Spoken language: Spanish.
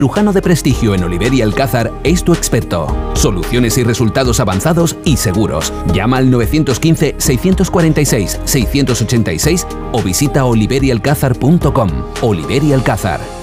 cirujano de prestigio en Oliver y Alcázar es tu experto. Soluciones y resultados avanzados y seguros. Llama al 915-646-686 o visita oliverialcázar.com. Oliver y Alcázar.